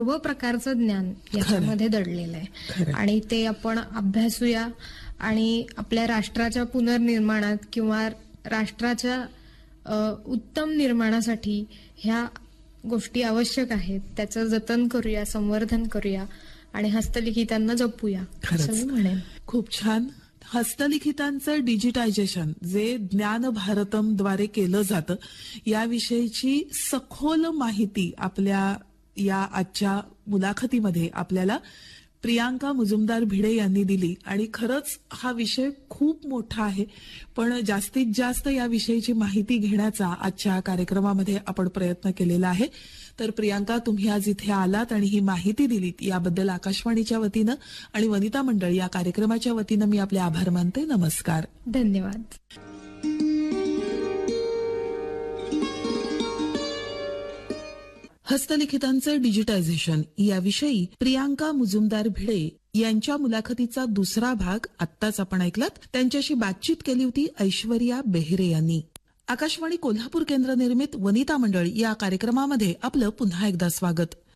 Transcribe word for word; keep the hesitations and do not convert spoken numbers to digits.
सर्व प्रकारचं ज्ञान याच्यामध्ये दडलेलं आहे आणि ते आपण अभ्यासूया आणि आपल्या राष्ट्राच्या पुनर्निर्माणात किंवा राष्ट्राच्या उत्तम निर्माणासाठी ह्या गोष्टी आवश्यक आहेत. त्याचं जतन करूया, संवर्धन करूया आणि हस्तलिखितांना जपूया असं मी म्हणेन. खूप छान. हस्तलिखितांचं डिजिटायझेशन जे ज्ञान भारतम द्वारे केलं जातं याविषयीची सखोल माहिती आपल्या या आजच्या मुलाखतीमध्ये आपल्याला प्रियांका मुजुमदार भिडे यांनी दिली आणि खरंच हा विषय खूप मोठा आहे, पण जास्तीत जास्त या विषयीची माहिती घेण्याचा आजच्या कार्यक्रमामध्ये आपण प्रयत्न केलेला आहे. तर प्रियांका, तुम्ही आज इथे आलात आणि ही माहिती दिलीत याबद्दल आकाशवाणीच्या वतीनं आणि वनिता मंडळ या कार्यक्रमाच्या वतीनं मी आपले आभार मानते. नमस्कार. धन्यवाद. हस्तलिखितांचं डिजिटायझेशन याविषयी प्रियांका मुजुमदार भिडे यांच्या मुलाखतीचा दुसरा भाग आत्ताच आपण ऐकलात. त्यांच्याशी बातचीत केली होती ऐश्वर्या बेहरे यांनी. आकाशवाणी कोल्हापूर केंद्र निर्मित वनिता मंडळ या कार्यक्रमामध्ये आपलं पुन्हा एकदा स्वागत.